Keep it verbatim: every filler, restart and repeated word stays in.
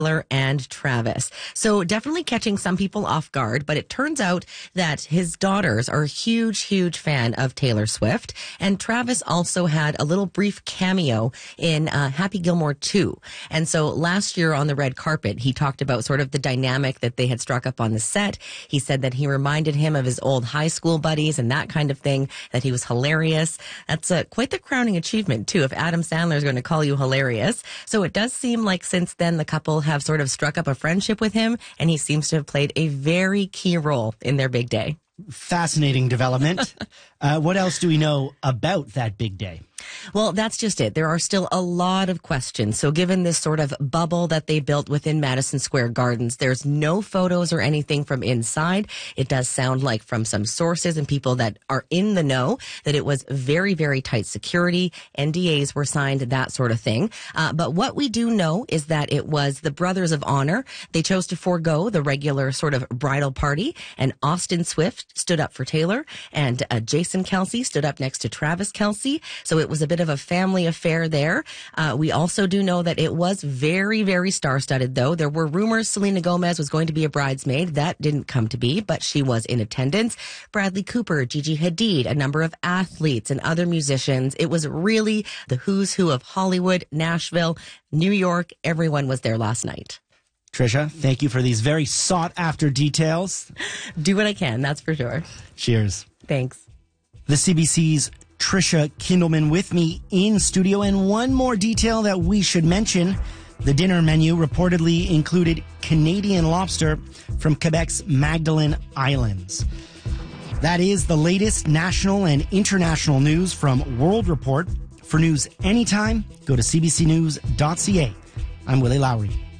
and Travis. So definitely catching some people off guard, but it turns out that his daughters are a huge, huge fan of Taylor Swift. And Travis also had a little brief cameo in uh, Happy Gilmore two. And so last year on the red carpet, he talked about sort of the dynamic that they had struck up on the set. He said that he reminded him of his old high school buddies and that kind of thing, that he was hilarious. That's uh, quite the crowning achievement, too, if Adam Sandler is going to call you hilarious. So it does seem like since then the couple have sort of struck up a friendship with him, and he seems to have played a very key role in their big day. Fascinating development. uh, what else do we know about that big day? Well, that's just it. There are still a lot of questions. So given this sort of bubble that they built within Madison Square Gardens, there's no photos or anything from inside. It does sound like from some sources and people that are in the know that it was very, very tight security. N D As were signed, that sort of thing. Uh, but what we do know is that it was the Brothers of Honor. They chose to forego the regular sort of bridal party, and Austin Swift stood up for Taylor, and uh, Jason Kelce stood up next to Travis Kelce. So it was a bit of a family affair there. Uh, we also do know that it was very, very star-studded, though. There were rumors Selena Gomez was going to be a bridesmaid. That didn't come to be, but she was in attendance. Bradley Cooper, Gigi Hadid, a number of athletes and other musicians. It was really the who's who of Hollywood, Nashville, New York. Everyone was there last night. Trisha, thank you for these very sought-after details. Do what I can, that's for sure. Cheers. Thanks. The C B C's Trisha Kindleman with me in studio. And one more detail that we should mention. The dinner menu reportedly included Canadian lobster from Quebec's Magdalen Islands. That is the latest national and international news from World Report. For news anytime, go to c b c news dot c a. I'm Willie Lowry.